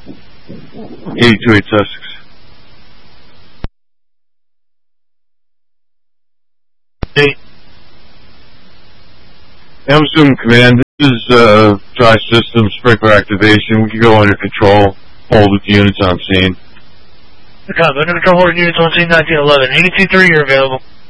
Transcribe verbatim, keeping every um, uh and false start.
eighty-two eight Sussex. Hey. Amazon Command, this is uh, dry system sprinkler activation. We can go under control, hold with units on scene. Under control, hold units on scene nineteen eleven. eighty-two three, you're available.